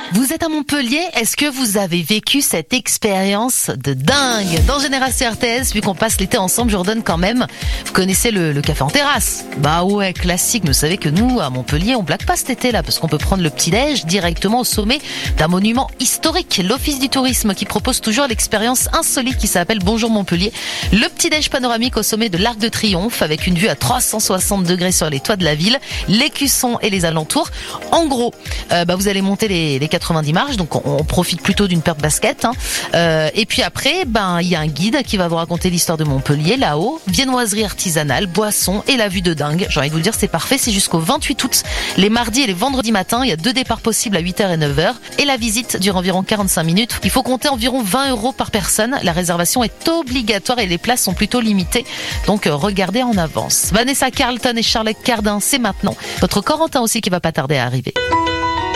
Vous êtes à Montpellier, est-ce que vous avez vécu cette expérience de dingue? Dans Génération RTS, vu qu'on passe l'été ensemble, je redonne quand même. Vous connaissez le café en terrasse? Bah ouais, classique, mais vous savez que nous, à Montpellier, on blague pas cet été-là, parce qu'on peut prendre le petit-déj directement au sommet d'un monument historique, l'Office du tourisme, qui propose toujours l'expérience insolite qui s'appelle Bonjour Montpellier. Le petit-déj panoramique au sommet de l'Arc de Triomphe, avec une vue à 360 degrés sur les toits de la ville, l'Écusson et les alentours. En gros, vous allez monter les 90 marches, donc on profite plutôt d'une paire de baskets. Et puis après, il y a un guide qui va vous raconter l'histoire de Montpellier, là-haut, viennoiserie artisanale, boissons et la vue de dingue. J'ai envie de vous le dire, c'est parfait, c'est jusqu'au 28 août, les mardis et les vendredis matins. Il y a 2 départs possibles à 8h et 9h. Et la visite dure environ 45 minutes. Il faut compter environ 20 € par personne. La réservation est obligatoire et les places sont plutôt limitées. Donc regardez en avance. Vanessa Carlton et Charlotte Cardin, c'est maintenant. Votre Corentin aussi qui va pas tarder à arriver.